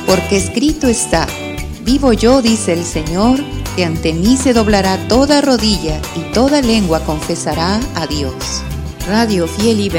porque escrito está: vivo yo, dice el Señor, que ante mí se doblará toda rodilla y toda lengua confesará a Dios. Radio Fiel y